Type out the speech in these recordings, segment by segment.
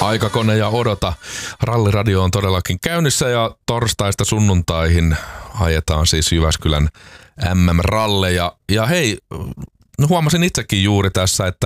Aikakone ja odota. Ralliradio on todellakin käynnissä ja torstaista sunnuntaihin ajetaan siis Jyväskylän MM-ralleja. Ja hei, huomasin itsekin juuri tässä, että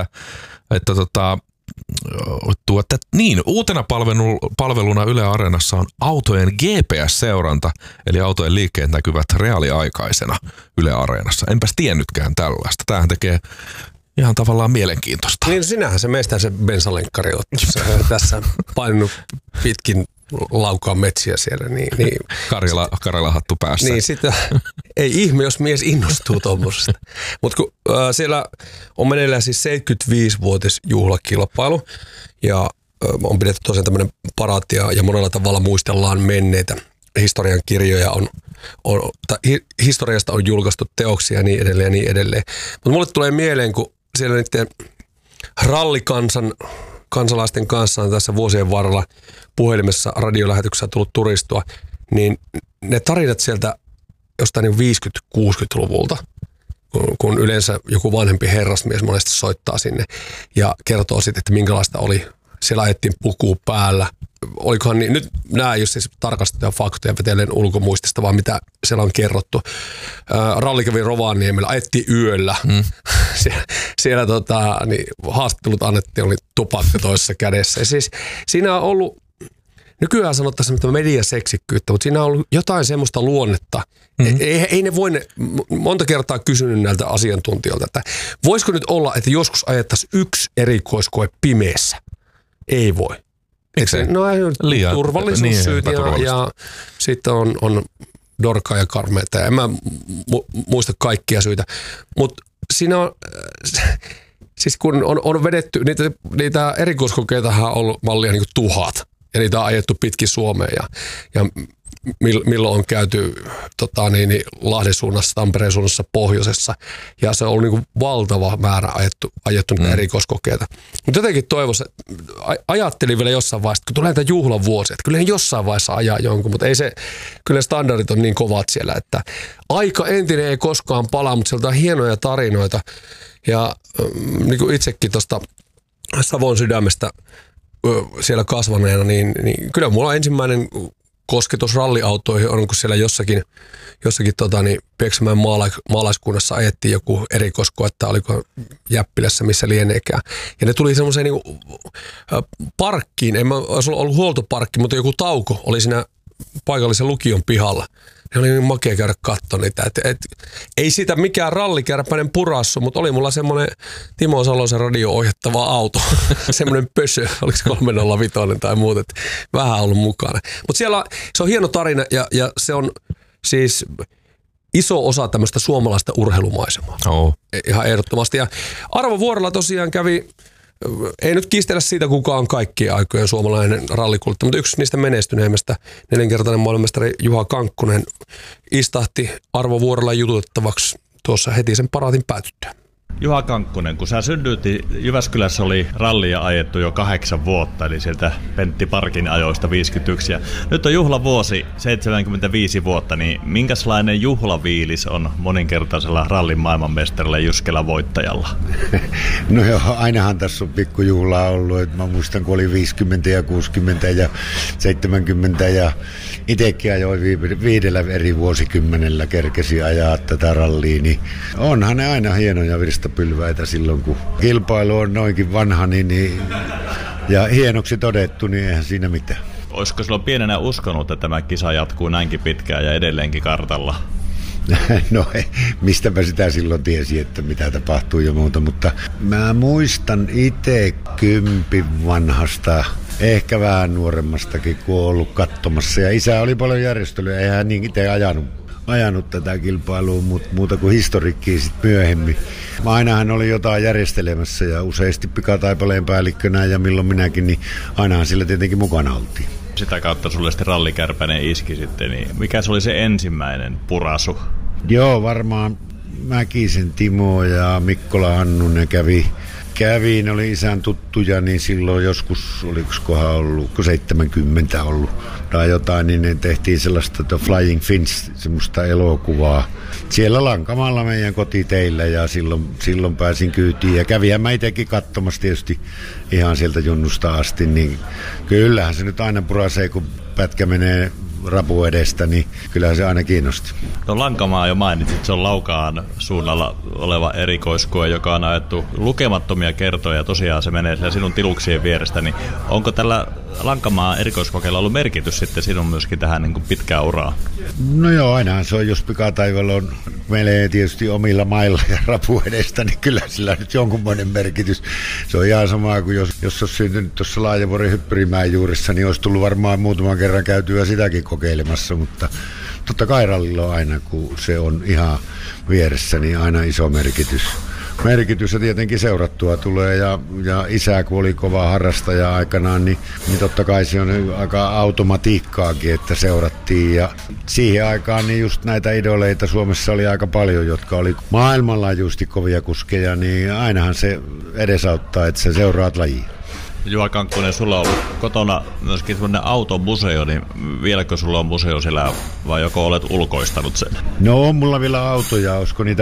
uutena palveluna Yle Areenassa on autojen GPS-seuranta, eli autojen liikkeet näkyvät reaaliaikaisena Yle Areenassa. Enpäs tiennytkään tällaista. Tämähän tekee ihan tavallaan mielenkiintoista. Niin sinähän se meistä se bensalenkkari on tässä painunut pitkin laukaa metsiä siellä. Niin. Karjala hattu päässä. Niin sitä, ei ihme, jos mies innostuu tuommoisesta. Mutta kun siellä on meneillään siis 75-vuotisjuhlakilpailu ja on pidetty tosiaan tämmöinen paraati ja monella tavalla muistellaan menneitä. Historian kirjoja historiasta on julkaistu teoksia ja niin edelleen. Mutta mulle tulee mieleen, kun siellä niiden kansalaisten kanssa on tässä vuosien varrella puhelimessa radiolähetyksessä tullut turistua, niin ne tarinat sieltä jostain niin 50-60-luvulta, kun yleensä joku vanhempi herrasmies monesti soittaa sinne ja kertoo sitten, että minkälaista oli. Siellä ajettiin pukua päällä. Olikohan niin, nyt nämä ei ole siis tarkastettuja faktoja vetellen ulkomuistista, vaan mitä siellä on kerrottu. Ralli kävi Rovaniemellä, ajettiin yöllä. Siellä niin haastattelut annettiin, oli tupakka toisessa kädessä. Ja siis siinä on ollut, nykyään sanottaisiin mediaseksikkyyttä, mutta siinä on ollut jotain semmoista luonnetta. Ei ne voi monta kertaa kysynyt näiltä asiantuntijoilta, että voisiko nyt olla, että joskus ajettaisiin yksi erikoiskoe pimeässä? Ei voi. Turvallisuussyyt ja sitten on dorkaa ja karmeita. En mä muista kaikkia syitä. Mutta siinä on, siis kun on vedetty, niitä erikoiskokeitahan on ollut mallia niin kuin 1000. Ja niitä on ajettu pitkin Suomeen ja milloin on käyty Lahden suunnassa, Tampereen suunnassa, pohjoisessa. Ja se on ollut niin kuin valtava määrä ajettu niitä erikoiskokeita. Mutta jotenkin toivoisin, ajattelin vielä jossain vaiheessa, kun tulee näitä juhlavuosia, että kyllä jossain vaiheessa ajaa jonkun, mutta ei se, kyllä standardit on niin kovat siellä, että aika entinen ei koskaan palaa, mutta sieltä on hienoja tarinoita. Ja niin kuin itsekin tuosta Savon sydämestä siellä kasvaneena, niin kyllä mulla ensimmäinen kosketus ralliautoihin on, kun siellä jossakin Pieksämäen maalaiskunnassa ajettiin joku erikoiskoe, että oliko Jäppilässä, missä lieneekään. Ja ne tuli semmoiseen niin parkkiin, en mä olisi ollut huoltoparkki, mutta joku tauko oli siinä paikallisen lukion pihalla. Ne oli niin makea käydä katsoa niitä. Ei siitä mikään rallikärpäinen purassu, mutta oli mulla semmoinen Timo Salosen radio-ohjattava auto. Semmoinen pösö, oliko 305 tai muuta. Vähän ollut mukana. Mutta siellä se on hieno tarina ja se on siis iso osa tämmöistä suomalaista urheilumaisemaa. Ihan ehdottomasti. Ja Arvo Vuorella tosiaan kävi, ei nyt kiistellä siitä, kuka on kaikkien aikojen suomalainen rallikultti, mutta yksi niistä menestyneimmistä 4-kertainen maailmanmestari Juha Kankkunen istahti Arvo Vuorella jututettavaksi tuossa heti sen paraatin päätyttyä. Juha Kankkunen, kun sä synnyit, Jyväskylässä oli rallia ajettu jo 8 vuotta, eli sieltä Pentti Parkin ajoista 51. Ja nyt on juhlavuosi, 75 vuotta, niin minkälainen juhlaviilis on moninkertaisella rallin maailmanmestarilla Jyskelän voittajalla? No joo, ainahan tässä on pikkujuhlaa ollut. Että mä muistan, kun oli 50 ja 60 ja 70 ja itsekin ajoin 5 eri vuosikymmenellä kerkesi ajaa tätä rallia, niin onhan ne aina hienoja virstapylväitä silloin, kun kilpailu on noinkin vanha ja hienoksi todettu, niin eihän siinä mitään. Olisiko silloin pienenä uskonut, että tämä kisa jatkuu näinkin pitkään ja edelleenkin kartalla? No mistäpä sitä silloin tiesi, että mitä tapahtuu ja muuta, mutta mä muistan itse 10 vanhasta, ehkä vähän nuoremmastakin, kun on ollut katsomassa. Ja isä oli paljon järjestelyä, eihän hän niin itse ajanut tätä kilpailua, mutta muuta kuin historiikkiä sitten myöhemmin. Mä ainahan oli jotain järjestelemässä ja useasti pikataipaleen päällikkönä ja milloin minäkin, niin ainahan sillä tietenkin mukana oltiin. Sitä kautta sulle sitten rallikärpäinen iski sitten, niin mikä se oli se ensimmäinen purasu? Joo, varmaan Mäkisen Timo ja Mikkola Hannu, ne kävi Kävin, oli isän tuttuja, niin silloin joskus, olikohan ollut, 70 ollut tai jotain, niin ne tehtiin sellaista Flying Fins, semmoista elokuvaa. Siellä Lankamalla meidän kotiteillä ja silloin pääsin kyytiin ja kävinhän mä itsekin katsomassa tietysti ihan sieltä junnusta asti, niin kyllähän se nyt aina purasee, kun pätkä menee rapu edestä, niin kyllähän se aina kiinnosti. No Lankamaa jo mainitsit, se on Laukaan suunnalla oleva erikoiskoe, joka on ajettu lukemattomia kertoja, tosiaan se menee siellä sinun tiluksien vierestä, niin onko tällä Lankamaa erikoiskokeella ollut merkitys sitten sinun myöskin tähän niin kuin pitkään uraan? No joo, ainahan se on, jos pikataival on menee tietysti omilla mailla ja rapu edestä, niin kyllä sillä nyt jonkunmoinen merkitys. Se on ihan sama kuin jos olisi syntynyt tuossa Laajavuoren Hyppyrimäen juuressa, niin olisi tullut varmaan muutaman kerran käytyä sitäkin kokeilemassa, mutta totta kai rallilla on aina, kun se on ihan vieressä, niin aina iso merkitys ja tietenkin seurattua tulee ja isä, kun oli kova harrastaja aikanaan, niin totta kai se on aika automatiikkaakin, että seurattiin ja siihen aikaan niin just näitä idoleita Suomessa oli aika paljon, jotka oli maailmanlaajuisesti kovia kuskeja, niin ainahan se edesauttaa, että sä seuraat lajia. Juha Kankkunen, sulla on ollut kotona myöskin sellainen automuseo, niin vieläkö sulla on museo siellä vai joko olet ulkoistanut sen? No on mulla vielä autoja, olisiko niitä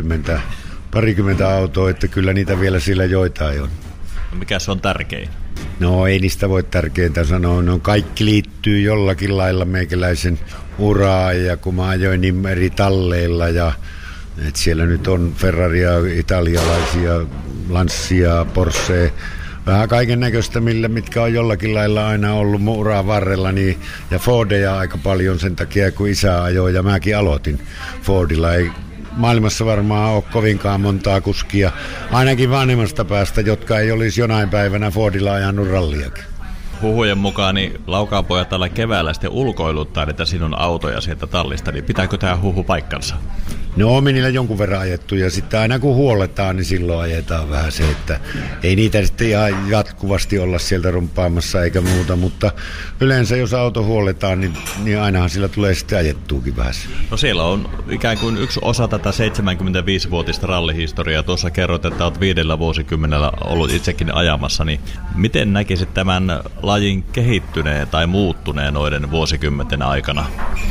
parikymmentä autoa, että kyllä niitä vielä sillä joitain on. Mikä se on tärkein? No ei niistä voi tärkeintä sanoa, no kaikki liittyy jollakin lailla meikäläisen uraan ja kun mä ajoin niin eri talleilla ja että siellä nyt on Ferraria, italialaisia, Lancia, Porsche, vähän kaiken näköistä, mitkä on jollakin lailla aina ollut mun uran varrella, niin, ja Fordeja aika paljon sen takia, kun isä ajoi ja mäkin aloitin Fordilla. Ei maailmassa varmaan ole kovinkaan montaa kuskia, ainakin vanhemmasta päästä, jotka ei olisi jonain päivänä Fordilla ajanut ralliakin. Huhujen mukaan niin Laukaan pojat tällä keväällä sitten ulkoiluttaa niitä sinun autoja sieltä tallista, niin pitääkö tämä huhu paikkansa? No on niillä jonkun verran ajettu ja sitten aina kun huolletaan, niin silloin ajetaan vähän se, että ei niitä sitten ihan jatkuvasti olla sieltä rumpaamassa eikä muuta, mutta yleensä jos auto huolletaan, niin ainahan sillä tulee sitten ajettuukin vähän. No siellä on ikään kuin yksi osa tätä 75-vuotista rallihistoriaa. Tuossa kerroit, että olet 5 vuosikymmenellä ollut itsekin ajamassa, niin miten näkisit tämän lajin kehittyneen tai muuttuneen noiden vuosikymmenten aikana?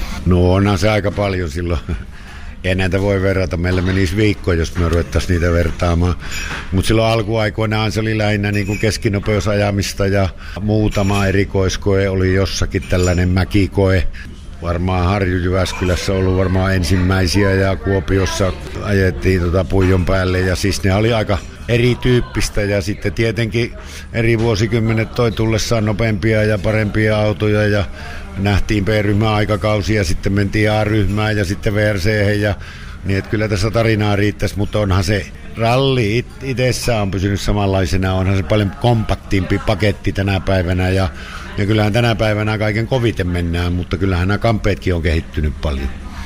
No onhan se aika paljon silloin. Ei näitä voi verrata. Meillä menisi viikko, jos me ruvettaisiin niitä vertaamaan. Mutta silloin alkuaikoinaan se oli lähinnä niin kuin keskinopeusajamista ja muutama erikoiskoe oli jossakin tällainen mäkikoe. Varmaan Harju-Jyväskylässä ollut varmaan ensimmäisiä ja Kuopiossa ajettiin puijon päälle ja siis ne oli aika erityyppistä ja sitten tietenkin eri vuosikymmenet toi tullessaan nopeampia ja parempia autoja ja nähtiin B-ryhmän aikakausia ja sitten mentiin A-ryhmään ja sitten VRC:hen ja niin että kyllä tässä tarinaa riittäisi, mutta onhan se ralli itsessään on pysynyt samanlaisena, onhan se paljon kompaktimpi paketti tänä päivänä ja kyllähän tänä päivänä kaiken koviten mennään, mutta kyllähän nämä kampeetkin on kehittynyt paljon.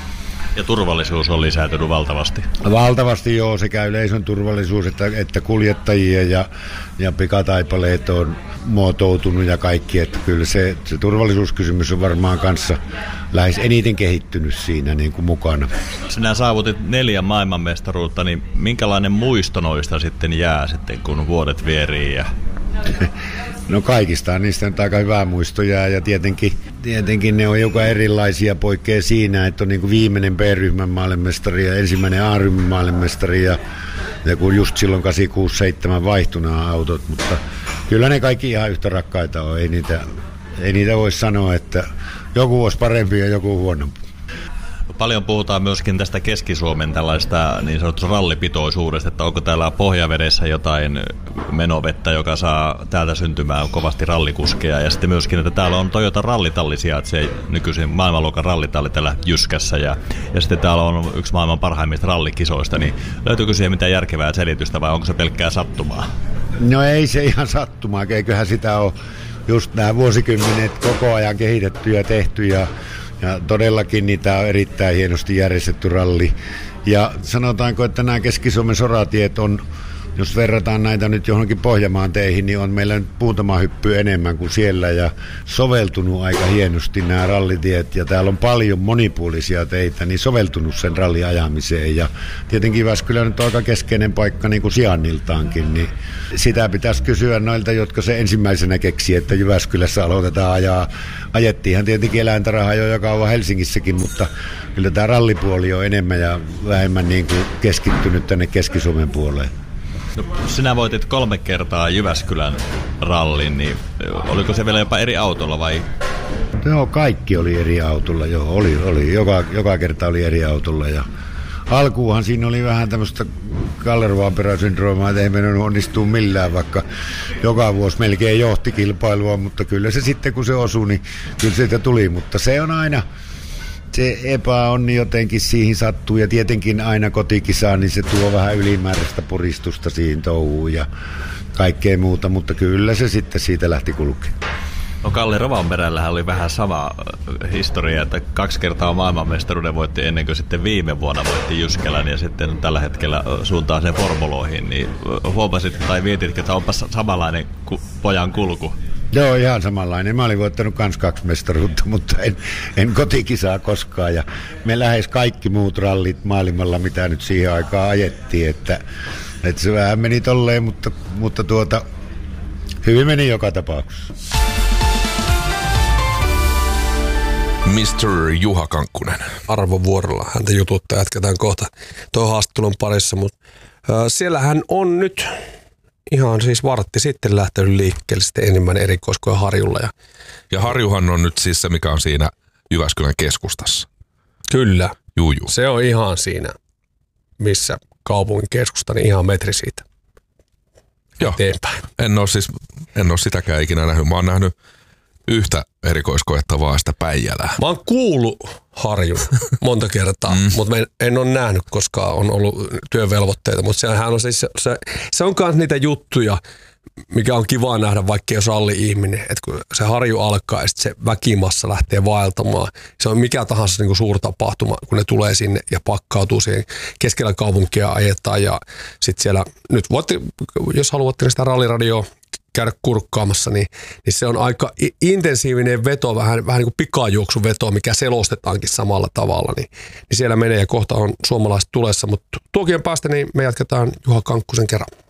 Ja turvallisuus on lisääntynyt valtavasti? Valtavasti joo, sekä yleisön turvallisuus että kuljettajien ja pikataipaleet on muotoutunut ja kaikki, että kyllä se turvallisuuskysymys on varmaan kanssa lähes eniten kehittynyt siinä niin kuin mukana. Sinä saavutit 4 maailmanmestaruutta, niin minkälainen muisto noista sitten jää sitten, kun vuodet vierii? No kaikista niistä on aika hyvää muistoja ja tietenkin ne on joka erilaisia, poikkeaa siinä, että on niin kuin viimeinen B-ryhmän maailmanmestari ja ensimmäinen A-ryhmän maailmanmestari ja kun just silloin 86-7 vaihtui nämä autot, mutta kyllä ne kaikki ihan yhtä rakkaita on, ei niitä voi sanoa, että joku olisi parempi ja joku huonompi. Paljon puhutaan myöskin tästä Keski-Suomen tällaista niin sanotusta rallipitoisuudesta, että onko täällä Pohjavedessä jotain menovettä, joka saa täältä syntymään kovasti rallikuskeja. Ja sitten myöskin, että täällä on Toyota rallitalli sijaitsee nykyisin maailmanluokan rallitalli täällä Jyskässä. Ja sitten täällä on yksi maailman parhaimmista rallikisoista. Niin löytyykö siihen mitään järkevää selitystä vai onko se pelkkää sattumaa? No ei se ihan sattumaa, eiköhän sitä ole just nämä vuosikymmenet koko ajan kehitetty ja tehty ja todellakin niitä on erittäin hienosti järjestetty ralli. Ja sanotaanko, että nämä Keski-Suomen soratiet jos verrataan näitä nyt johonkin Pohjanmaan teihin, niin on meillä nyt muutama hyppy enemmän kuin siellä ja soveltunut aika hienosti nämä rallitiet ja täällä on paljon monipuolisia teitä, niin soveltunut sen ralliajamiseen ja tietenkin Jyväskylä nyt on aika keskeinen paikka niin kuin sijainniltaankin, niin sitä pitäisi kysyä noilta, jotka se ensimmäisenä keksi, että Jyväskylässä aloitetaan ajaa. Ajettiinhan tietenkin eläintarhaa jo joka on Helsingissäkin, mutta kyllä tämä rallipuoli on enemmän ja vähemmän niin kuin keskittynyt tänne Keski-Suomen puoleen. No, sinä voitit 3 kertaa Jyväskylän rallin, niin oliko se vielä jopa eri autolla vai? Joo, kaikki oli eri autolla, joo, oli. Joka kerta oli eri autolla ja alkuunhan siinä oli vähän tämmöistä Gallervaan-peräsyndroomaa, että ei mennyt onnistua millään, vaikka joka vuosi melkein johti kilpailua, mutta kyllä se sitten kun se osui, niin kyllä siitä tuli, mutta se on aina, se epäonni jotenkin siihen sattuu ja tietenkin aina kotikisaan, niin se tuo vähän ylimääräistä puristusta siihen touhuun ja kaikkea muuta, mutta kyllä se sitten siitä lähti kulkemaan. No Kalle Rovanperällähän oli vähän sama historia, että 2 kertaa maailmanmestaruuden voitti ennen kuin sitten viime vuonna voitti Jyskälän ja sitten tällä hetkellä suuntaa sen formuloihin, niin huomasit tai mietitkö, että onpa samanlainen pojan kulku? Joo, ihan samanlainen. Mä olin voittanut kans 2 mestaruutta, mutta en kotikisaa koskaan. Ja me lähes kaikki muut rallit maailmalla, mitä nyt siihen aikaan ajettiin, että se vähän meni tolleen, mutta hyvin meni joka tapauksessa. Mr. Juha Kankkunen. Arvovuorolla. Häntä jututtaa, jatketaan kohta tuon haastattelun parissa, mutta siellä hän on nyt ihan siis vartti sitten lähtenyt liikkeelle sitten enemmän erikoiskoja Harjulla. Ja Harjuhan on nyt siis se, mikä on siinä Jyväskylän keskustassa. Kyllä. Juju. Se on ihan siinä, missä kaupungin keskusta, niin ihan metri siitä. Joo. Eteenpäin. En ole sitäkään ikinä nähnyt. Mä oon nähnyt yhtä erikoiskoetta vaan sitä Päijälää. Mä oon kuullut Harjun monta kertaa, mutta en ole nähnyt, koska on ollut työvelvoitteita. Mutta sehän on siis, se on myös niitä juttuja, mikä on kiva nähdä, vaikka jos ralli-ihminen. Että kun se Harju alkaa ja se väkimassa lähtee vaeltamaan, se on mikä tahansa niin kuin suurtapahtuma, kun ne tulee sinne ja pakkautuu siihen keskellä kaupunkia ajetaan. Ja sitten siellä, nyt voitte, jos haluatte sitä ralliradioa käydä kurkkaamassa, niin se on aika intensiivinen veto, vähän niin kuin pikajuoksuveto, mikä selostetaankin samalla tavalla. Niin siellä menee ja kohta on suomalaiset tulessa, mutta tuokien päästä niin me jatketaan Juha Kankkusen kerran.